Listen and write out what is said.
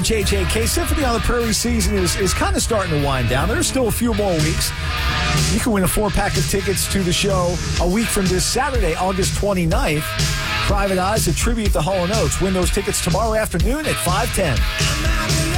WJJK. Symphony on the Prairie season is kind of starting to wind down. There's still a few more weeks. You can win a 4-pack of tickets to the show a week from this Saturday, August 29th. Private Eyes, a tribute to Hall & Oates. Win those tickets tomorrow afternoon at 5:10.